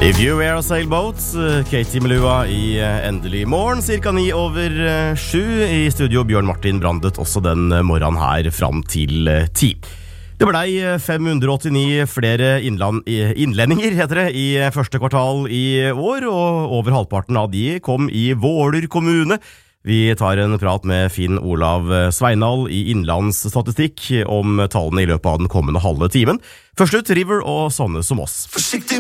If you were a sailboat, Katie Melua i Endelig morgen, cirka 9:07 i studio. Bjørn Martin Brandet også den morgenen her fram til 10. Det ble 589 flere innlendinger, heter det, i første kvartal i år, og over halvparten av de kom i Våler kommune. Vi tar en prat med Finn Olav Sveinal i Innlandsstatistikk om tallene i løpet av den kommende halve timen. Først ut, River og Sånne som oss. Forsiktig